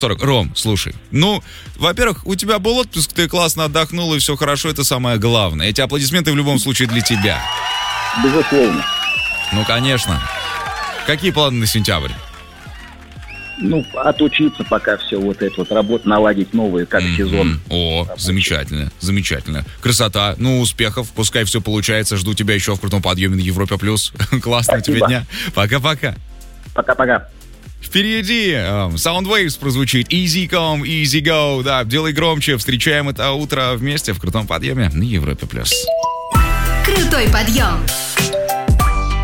40. Ром, слушай, во-первых, у тебя был отпуск, ты классно отдохнул, и все хорошо, это самое главное. Эти аплодисменты в любом случае для тебя. Безусловно. Конечно. Какие планы на сентябрь? Отучиться пока все работу наладить новые, как сезон. О, замечательно, замечательно. Красота, успехов, пускай все получается, жду тебя еще в крутом подъеме на Европе+. Классного тебе дня. Пока-пока. Пока-пока. Впереди Soundwaves прозвучит Easy Come, Easy Go. Да, делай громче, встречаем это утро вместе в крутом подъеме на Европе+. Крутой подъем.